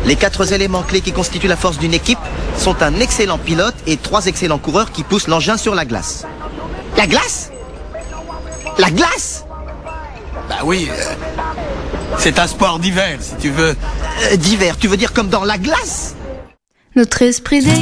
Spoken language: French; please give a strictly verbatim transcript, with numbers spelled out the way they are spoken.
Les quatre éléments clés qui constituent la force d'une équipe sont un excellent pilote et trois excellents coureurs qui poussent l'engin sur la glace. La glace ? La glace ? Bah oui, euh, c'est un sport d'hiver, si tu veux. Euh, d'hiver, tu veux dire comme dans la glace ? Notre esprit d'équipe.